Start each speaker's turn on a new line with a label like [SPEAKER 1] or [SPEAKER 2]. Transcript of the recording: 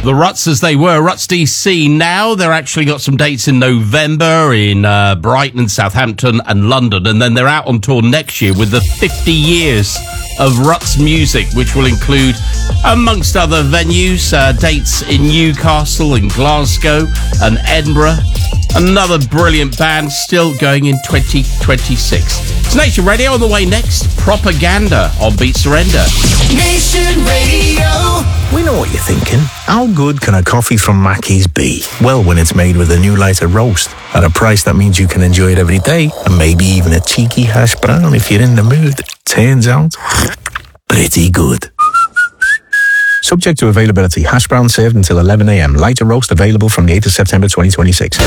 [SPEAKER 1] The Ruts as they were, Ruts DC now. They're actually got some dates in November in Brighton, Southampton and London. And then they're out on tour next year with the 50 years of Ruts music, which will include, amongst other venues, dates in Newcastle and Glasgow and Edinburgh. Another brilliant band still going in 2026. It's Nation Radio. On the way next, Propaganda on Beat Surrender.
[SPEAKER 2] Nation Radio.
[SPEAKER 3] We know what you're thinking. How good can a coffee from Mackey's be? Well, when it's made with a new lighter roast at a price that means you can enjoy it every day, and maybe even a cheeky hash brown if you're in the mood. Turns out, pretty good. Subject to availability. Hash brown served until 11 a.m. Lighter roast available from the 8th of September 2026.